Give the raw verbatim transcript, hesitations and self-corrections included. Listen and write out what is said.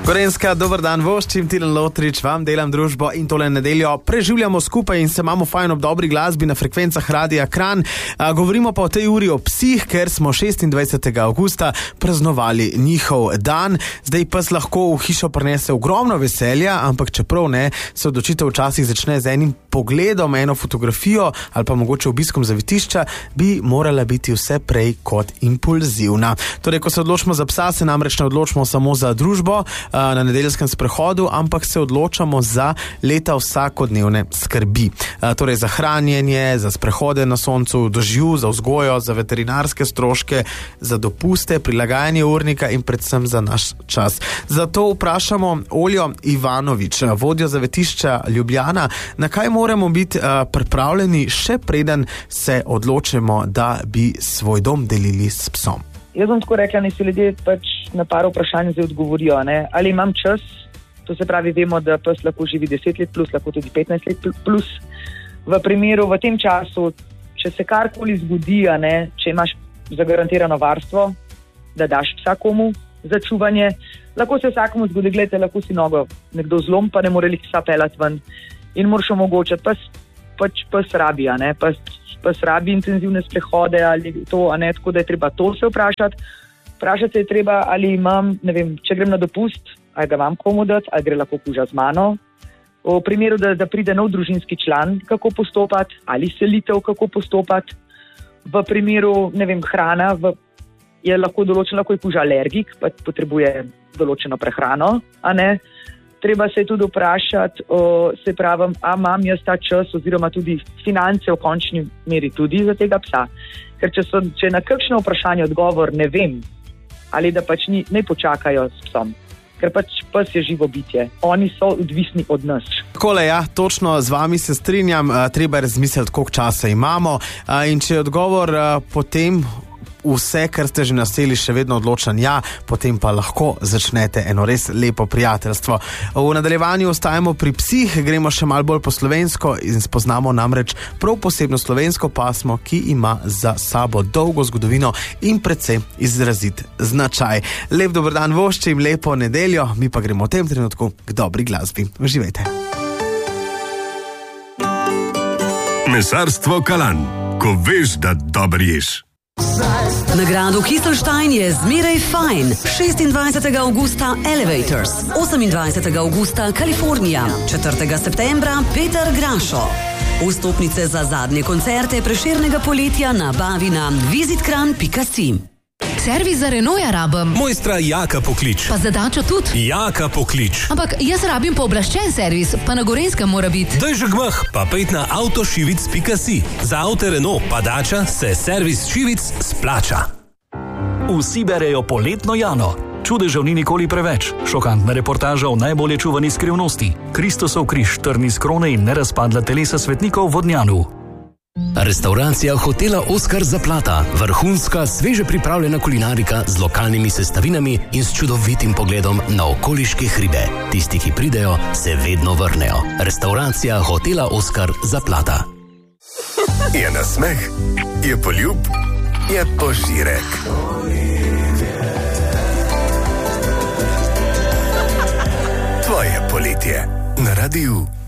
Gorenjska, dober dan, voščim, Tilen Lotrič, vam delam družbo in tole nedeljo preživljamo skupaj in se imamo fajn ob dobri glasbi na frekvencah Radia Kranj. A, govorimo pa o tej uri o psih, ker smo šestindvajsetega avgusta praznovali njihov dan. Zdaj pes lahko v hišo prinese ogromno veselja, ampak čeprav ne, se odločitev včasih začne z enim pogledom, eno fotografijo ali pa mogoče obiskom zavetišča, bi morala biti vse prej kot impulzivna. Torej, ko se odločimo za psa, se namreč ne odločimo samo za družbo na nedeljskem sprehodu, ampak se odločamo za leta vsakodnevne skrbi. Torej za hranjenje, za sprehode na soncu, dežju, za vzgojo, za veterinarske stroške, za dopuste, prilagajanje urnika in predvsem za naš čas. Zato vprašamo Oljo Ivanovič, vodjo zavetišča Ljubljana, na kaj moramo biti pripravljeni še preden se odločimo, da bi svoj dom delili s psom. Jaz bom tako rekla, da si ljudje pač na par vprašanj zdaj odgovorijo. Ne? Ali imam čas, to se pravi, vemo, da pes lahko živi deset let plus, lahko tudi petnajst let plus. V primeru, v tem času, če se karkoli zgodi, ne, če imaš zagarantirano varstvo, da daš psa komu za čuvanje, lahko se vsakomu zgodi, gledajte, lahko si nogo nekdo zlom, pa ne more li psa pelati ven in moraš omogočati, pes, pač pes rabi, ne, pes pa srabi intenzivne sprehode ali to, a ne, tako da je treba to se vprašati. Vprašati se je treba, ali imam, ne vem, če grem na dopust, ali ga imam komu dati, ali gre lahko kuža z mano. V primeru, da, da pride nov družinski član, kako postopati, ali selitev, kako postopati. V primeru, ne vem, hrana, v, je lahko določeno, lahko je kuža alergik, pa potrebuje določeno prehrano, a ne. Treba se tudi vprašati, o, se pravim, a imam jaz ta čas oziroma tudi finance v končni meri tudi za tega psa. Ker če, so, če na kakšno vprašanje odgovor ne vem, ali da pač ni, ne počakajo s psom, ker pač pes je živo bitje. Oni so odvisni od nas. Takole, ja, točno z vami se strinjam, treba razmisliti, koliko časa imamo in če je odgovor potem vse, kar ste že naseli, še vedno odločen ja, potem pa lahko začnete eno res lepo prijateljstvo. V nadaljevanju ostajamo pri psih, gremo še malo bolj po slovensko in spoznamo namreč prav posebno slovensko pasmo, ki ima za sabo dolgo zgodovino in precej izrazit značaj. Lep dober dan voščim, lepo nedeljo, mi pa gremo v tem trenutku k dobri glasbi. Uživajte. Mesarstvo Kalan, ko veš, da dobro ješ. Na gradu Kieselstein je zmeraj fajn. šestindvajsetega avgusta Elevators, osemindvajsetega avgusta Kalifornija, četrtega septembra Peter Grašo. Vstopnice za zadnje koncerte Prešernega poletja nabavi na vizitkran pika si. Servis za Renaulta rabim. Mojstra Jaka poklič. Pa za Dačo tudi. Jaka poklič. Ampak jaz rabim pooblaščen servis, pa na Gorenjskem mora biti. Daj že gmah, pa pejt na avtošivic pika si. Za avte Renault pa Dača se servis šivic splača. Vsi berejo poletno Jano. Čudežev ni nikoli preveč. Šokantna reportaža o najbolje čuvani skrivnosti. Kristosov križ, trni s krone in nerazpadla telesa svetnikov v Vodnjanu. Restauracija hotela Oskar Zaplata. Vrhunska, sveže pripravljena kulinarika z lokalnimi sestavinami in s čudovitim pogledom na okoliške hribe. Tisti, ki pridejo, se vedno vrnejo. Restauracija hotela Oskar Zaplata. Je nasmeh, je poljub, je požirek. Tvoje poletje na Radiu